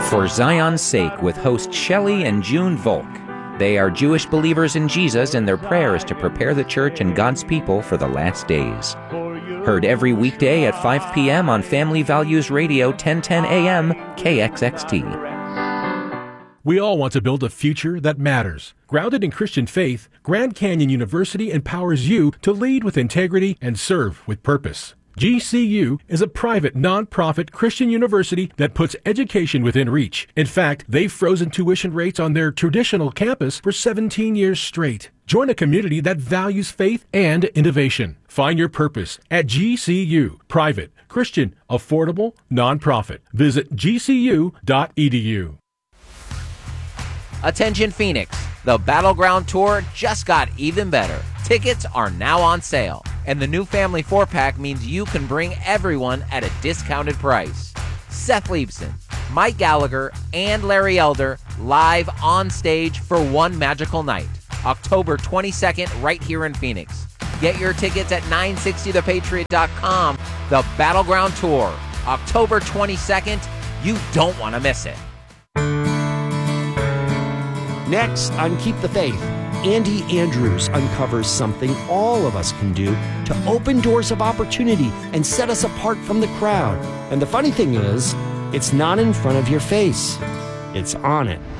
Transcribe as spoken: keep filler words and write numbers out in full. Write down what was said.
For Zion's Sake with host Shelley and June Volk. They are Jewish believers in Jesus, and their prayer is to prepare the church and God's people for the last days. Heard every weekday at five p.m. on Family Values Radio, ten ten A M, K X X T. We all want to build a future that matters. Grounded in Christian faith, Grand Canyon University empowers you to lead with integrity and serve with purpose. G C U is a private, non-profit Christian university that puts education within reach. In fact, they've frozen tuition rates on their traditional campus for seventeen years straight. Join a community that values faith and innovation. Find your purpose at G C U. Private, Christian, affordable, non-profit. Visit G C U dot E D U. Attention Phoenix, the Battleground Tour just got even better. Tickets are now on sale, and the new family four-pack means you can bring everyone at a discounted price. Seth Leibson, Mike Gallagher, and Larry Elder live on stage for one magical night, October twenty-second, right here in Phoenix. Get your tickets at nine sixty the patriot dot com. The Battleground Tour, October twenty-second. You don't want to miss it. Next on Keep the Faith, Andy Andrews uncovers something all of us can do to open doors of opportunity and set us apart from the crowd. And the funny thing is, it's not in front of your face. It's on it.